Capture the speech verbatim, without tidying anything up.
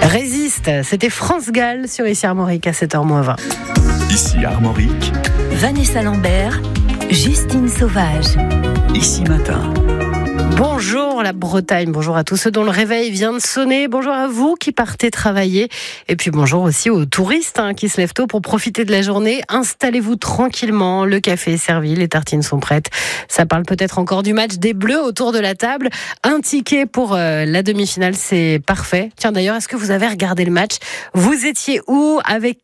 Résiste, c'était France-Galles sur Ici Armorique à sept heures moins vingt. Ici Armorique, Vanessa Lambert, Justine Sauvage. Ici Matin. Bonjour la Bretagne, bonjour à tous ceux dont le réveil vient de sonner, bonjour à vous qui partez travailler et puis bonjour aussi aux touristes hein, qui se lèvent tôt pour profiter de la journée. Installez-vous tranquillement, le café est servi, les tartines sont prêtes. Ça parle peut-être encore du match des Bleus autour de la table. Un ticket pour euh, la demi-finale, c'est parfait. Tiens d'ailleurs, est-ce que vous avez regardé le match ? Vous étiez où ? Avec